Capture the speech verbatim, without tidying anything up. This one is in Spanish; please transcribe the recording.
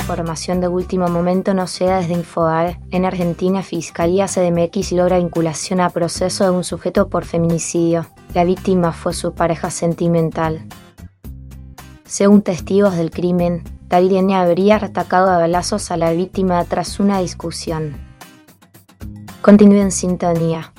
información de último momento nos llega desde Infobae. En Argentina, Fiscalía C D M X logra vinculación a proceso de un sujeto por feminicidio. La víctima fue su pareja sentimental. Según testigos del crimen, Dairene habría atacado a balazos a la víctima tras una discusión. Continúe en sintonía.